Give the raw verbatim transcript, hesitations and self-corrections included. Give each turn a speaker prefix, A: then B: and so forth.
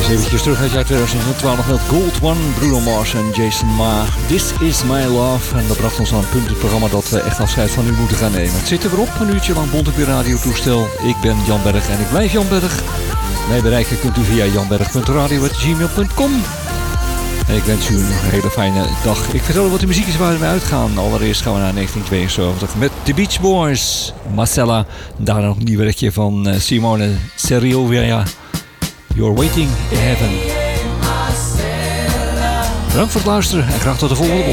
A: Eventjes terug uit jaar twintig twaalf met Gold One, Bruno Mars en Jason Ma. This is my love. En dat bracht ons aan een punt in het programma dat we echt afscheid van u moeten gaan nemen. Het zit er weer op, een uurtje lang bond op uw radiotoestel. Ik ben Jan Berg en ik blijf Jan Berg. Mij bereiken kunt u via janberg punt radio at gmail punt com. En ik wens u een hele fijne dag. Ik vertel u wat de muziek is waar we uitgaan. Allereerst gaan we naar negentien tweeënzeventig met The Beach Boys. Marcella. Daarna nog een nieuw werkje van Simone Serovia. You're Waiting in Heaven. Bedankt voor het luisteren en graag tot de volgende